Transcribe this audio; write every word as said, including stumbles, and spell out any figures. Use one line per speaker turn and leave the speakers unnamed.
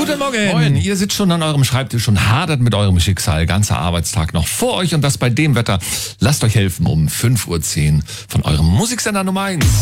Guten Morgen.
Moin.
Ihr sitzt schon an eurem Schreibtisch und hadert mit eurem Schicksal. Ganzer Arbeitstag noch vor euch und das bei dem Wetter. Lasst euch helfen um fünf Uhr zehn von eurem Musiksender Nummer eins.